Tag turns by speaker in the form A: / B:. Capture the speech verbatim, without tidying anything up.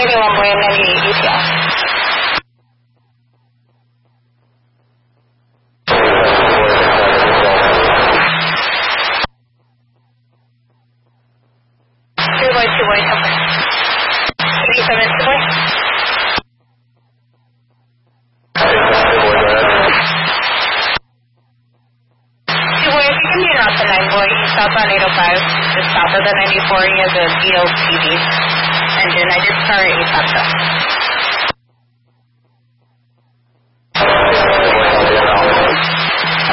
A: eighty-one boy, ninety-eight E T L. Two boy, two boy, number. thirty-seven, two boy. Two boy, if you can be around the nine boy, you stop on eight oh five, just stop at the ninety-four, he has a B L T V engine. I just start A S A P though.